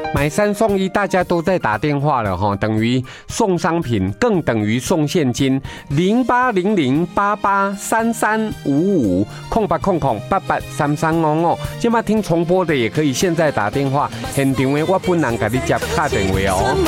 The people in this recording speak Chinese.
买3送1，大家都在打电话了哈，等于送商品，更等于送现金。08008833550800883355，今晚听重播的也可以现在打电话，现场的我本人给你接打电话哦。